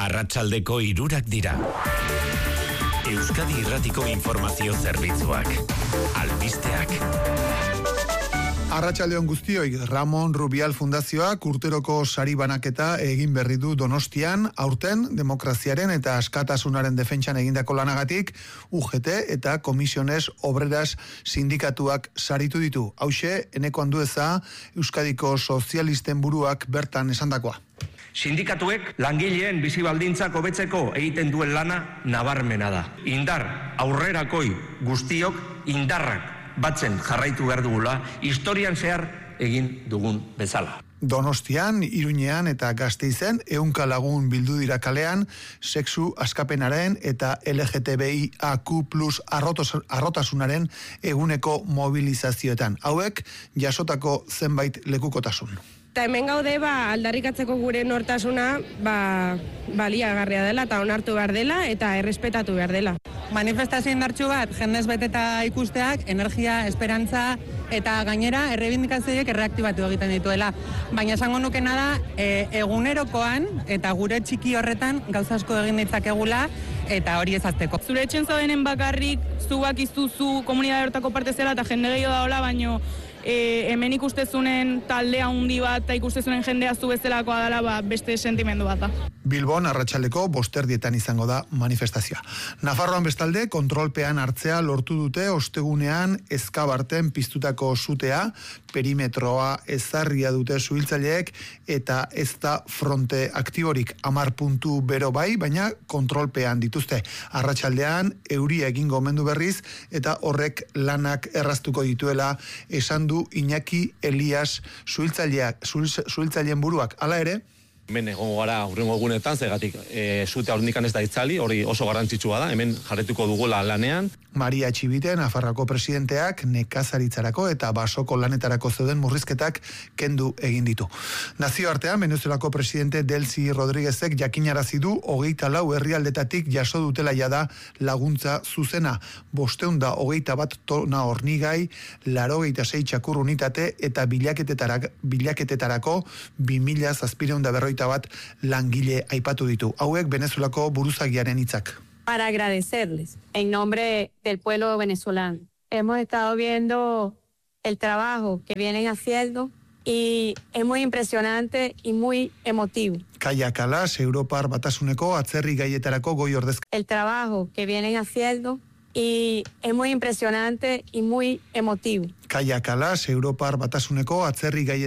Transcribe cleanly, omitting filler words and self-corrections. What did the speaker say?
Arratsaldeko 3 dira. Euskadi Irratiko Informazio Zerbitzuak. Albisteak. Arratsaldeon guztioi, Ramon Rubial Fundazioak urteroko sari banaketa egin berri du Donostian, aurten demokraziaren eta askatasunaren defentsan egindako lanagatik, UGT eta Komisiones Obreras sindikatuak saritu ditu. Hauxe, Eneko Andueza, Euskadiko sozialisten buruak bertan esandakoa. Sindikatuek langileen bizi baldintzak hobetzeko egiten duen lana nabarmena da. Indar aurrerakoi guztiok indarrak batzen jarraitu behar dugula, historian zehar egin dugun bezala. Donostian, Iruñean eta Gasteizen 100 lagun bildu dira kalean, sexu askapenaren eta LGTBIAQ+ arrotasunaren eguneko mobilizazioetan. Hauek jasotako zenbait lekukotasun. Eta hemen gaude aldarrikatzeko gure nortasuna baliagarria dela eta onartu behar dela eta errespetatu behar dela. Manifestazio indartsu bat, jendez beteta ikusteak, energia, esperantza eta gainera errebindikazioek erreaktibatu egiten dituela. Baina esango nukena da, egunerokoan eta gure txiki horretan gauza asko egin ditzakegula eta hori ezazteko. Zure etxen zaudenen bakarrik, zuak iztuzu komunidade hortako parte zela eta jende gehiago daola, baino hemen ikustezunen taldea handi bat eta ikustezunen jendea zu bezalakoa dela beste sentimendu bat da. Bilbon arratsaldeko 5:00 izango da manifestazioa. Nafarroan bestalde kontrolpean hartzea lortu dute ostegunean Ezkabarten piztutako sutea, perimetroa ezarria dute suhiltzaileek eta ez da fronte aktiborik 10 puntu bero bai, baina kontrolpean dituzte. Arratsaldean euria egingo omendu berriz eta horrek lanak erraztuko dituela esan du Iñaki Elias suhiltzaileen buruak. Hala ere, hemen egongo gara hurrengo egunetan, zegatik sutea hornikan ez da itzali, hori oso garrantzitsua da, hemen jarretuko dugula lanean. Maria Txibite, Nafarroako presidenteak nekazaritzarako eta basoko lanetarako zeuden murrizketak kendu egin ditu. Nazioartean, Venezuelako presidente Delcy Rodríguezek jakinarazi du 24 herrialdetatik jaso dutela jada laguntza zuzena. 521 tona hornigai, 86 txakur unitate eta bilaketetarako 2741 langile aipatu ditu. Hauek Venezuelako buruzagiaren hitzak. Para agradecerles en nombre del pueblo venezolano. Hemos estado viendo el trabajo que vienen haciendo y es muy impresionante y muy emotivo. Kaia Kalas, Europar Batasuneko atzerri gaietarako goi ordezkari. El trabajo que vienen haciendo y es muy impresionante y muy emotivo. Kaia Kalas, Europar Batasuneko atzerri gaietarako